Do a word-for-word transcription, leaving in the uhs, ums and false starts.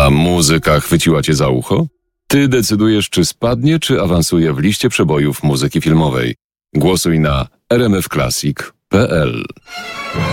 A muzyka chwyciła cię za ucho? Ty decydujesz, czy spadnie, czy awansuje w liście przebojów muzyki filmowej. Głosuj na r m f classic kropka p l.